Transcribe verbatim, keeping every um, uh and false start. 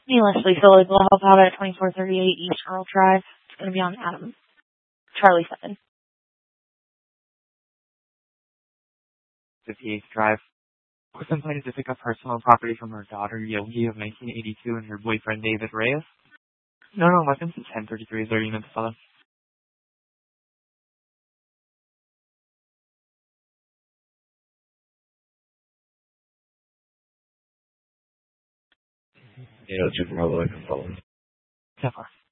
Me, Leslie Phillips will help out at twenty-four thirty-eight East Earl Drive. It's going to be on Adam. Charlie seven. fifty-eighth Drive. Person planning to pick up personal property from her daughter Yogi of nineteen eighty-two and her boyfriend David Reyes. No, no, weapons is ten thirty-three. Is there a unit to follow? You know, two Bravo, I can follow. So far.